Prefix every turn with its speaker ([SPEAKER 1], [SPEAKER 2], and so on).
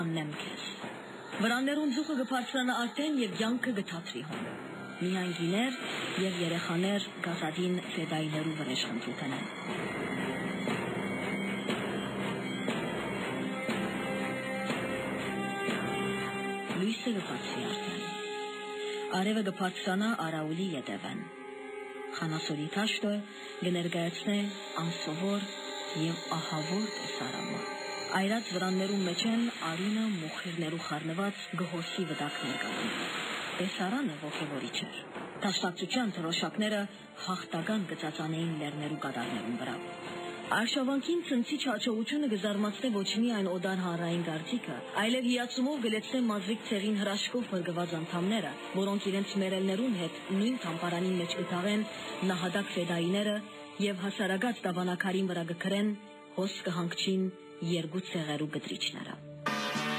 [SPEAKER 1] Աննեմ քեզ։ Վրաններուն ձուխը գբարձրանա արդեն եւ յանքը գթացրի հոն։ Միայն գիներ եւ երեխաներ գազադին ֆեդայիներու վրա շնչուտանան։ Լույսը գբարձի արդեն։ Արևը գբարձրանա Արաուլի ետևեն։ Խանասորի թաշտը գներգայացնե անսովոր եւ ահավոր տեսարանը։ Այրած վրաններում մեջ են արյունը մոխիրներու խառնված գհոսի վտակներ կան։ Տեսարանը ողջորիչ էր։ Տաշտակցության թրոշակները հաղթական գծածանեին լեռներու կատարներուն վրա։ Արշավանքին ցնցիչ հաջողությունը գզարմացնե ոչ միայն օդար հանրային գարտիկը, այլև հիացումով գլեցնե մազվիկ ցեղին հրաշքով մրգված անդամները, որոնք իրենց մերելներուն հետ նույն թամփարանի մեջ գտաղեն նահատակ ֆեդայիները եւ հասարակած դավանակարին վրա գքրեն հոս կհանգչին երկու ցեղերու գտրիչները։